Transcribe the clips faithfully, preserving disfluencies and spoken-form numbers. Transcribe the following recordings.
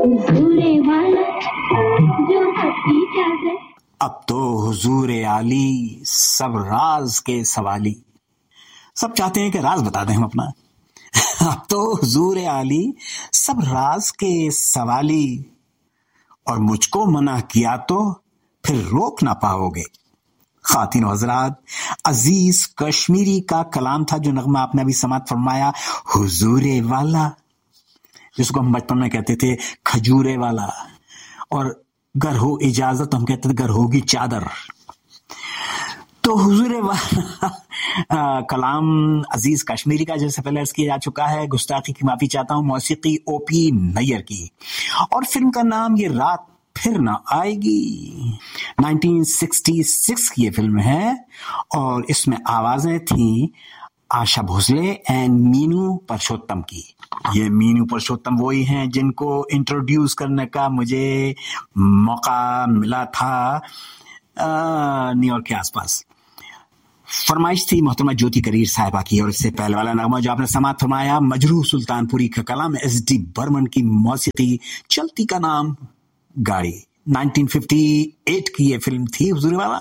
हुजूरे वाला जो सबकी चादर। अब तो हुजूरे आली सब राज के सवाली। सब चाहते हैं कि राज बता दें हम अपना। अब तो हुजूरे आली सब राज के सवाली, और मुझको मना किया तो फिर रोक ना पाओगे। खातिन हजरात, अजीज कश्मीरी का कलाम था जो नगमा आपने अभी समात फरमाया, हुजूरे वाला, जिसको हम बचपन में कहते थे खजूरे वाला, और गर हो इजाजत हम कहते थे गर होगी चादर। तो हुजूरे वाला कलाम अजीज कश्मीरी का जैसे पहले अर्ज किया जा चुका है, गुस्ताखी की माफी चाहता हूँ, मौसीकी ओपी नैयर की, और फिल्म का नाम ये रात फिर ना आएगी। उन्नीस सौ छियासठ की ये फिल्म है और इसमें आवाजें थी आशा भोसले एंड मीनू पुरुषोत्तम की। ये मीनू पुरुषोत्तम वही हैं जिनको इंट्रोड्यूस करने का मुझे मौका मिला था न्यूयॉर्क के आसपास। फरमाइश थी मोहतरमा ज्योति करीर साहिबा की, और इससे पहले वाला नगमा जो आपने समात फरमाया मजरूह सुल्तानपुरी का कलाम एस डी बर्मन की मौसीकी, चलती का नाम गाड़ी। उन्नीस सौ अट्ठावन की ये फिल्म थी हुजूरे वाला,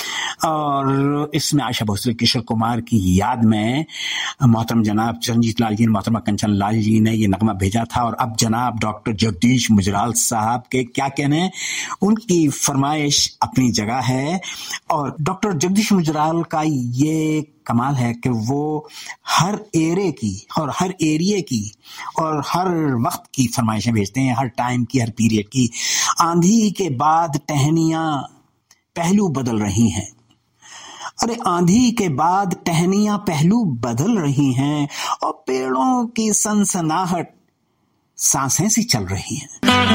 और इसमें आशा भोसले किशोर कुमार की याद में मोहतरम जनाब चरणजीत लाल जी, मोहतरमा कंचन लाल जी ने ये नगमा भेजा था। और अब जनाब डॉक्टर जगदीश मुजराल साहब के क्या कहने, उनकी फरमाइश अपनी जगह है। और डॉक्टर जगदीश मुजराल का ये कमाल है कि वो हर एरे की और हर एरिए की और हर वक्त की फरमाइशें भेजते हैं, हर टाइम की, हर पीरियड की। आंधी के बाद टहनियां पहलू बदल रही हैं, अरे आंधी के बाद टहनियां पहलू बदल रही हैं, और पेड़ों की सनसनाहट सांसें सी चल रही हैं।